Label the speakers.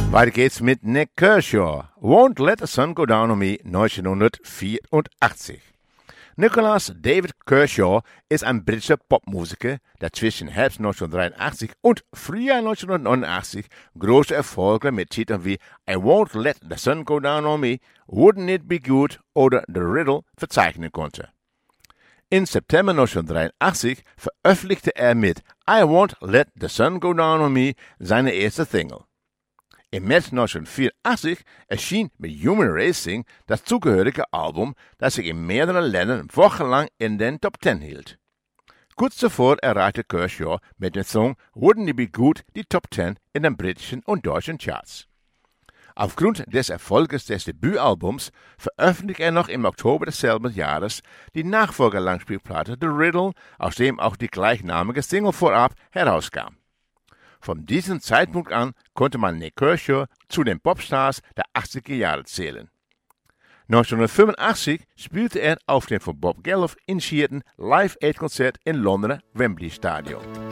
Speaker 1: Weiter geht's mit Nick Kershaw. Won't Let the Sun Go Down on Me, 1984. Nicholas David Kershaw ist ein britischer Popmusiker, der zwischen Herbst 1983 und Frühjahr 1989 große Erfolge mit Titeln wie I Won't Let the Sun Go Down on Me, Wouldn't It Be Good oder The Riddle verzeichnen konnte. Im September 1983 veröffentlichte er mit I Won't Let the Sun Go Down on Me seine erste Single. Im März 1984 erschien mit Human Racing das zugehörige Album, das sich in mehreren Ländern wochenlang in den Top 10 hielt. Kurz zuvor erreichte Kershaw mit dem Song Wouldn't It Be Good die Top 10 in den britischen und deutschen Charts. Aufgrund des Erfolges des Debütalbums veröffentlichte er noch im Oktober desselben Jahres die Nachfolger-Langspielplatte The Riddle, aus dem auch die gleichnamige Single vorab herauskam. Von diesem Zeitpunkt an konnte man Nick Kershaw zu den Popstars der 80er Jahre zählen. 1985 spielte er auf dem von Bob Geldof initiierten Live-Aid-Konzert im Londoner Wembley Stadion.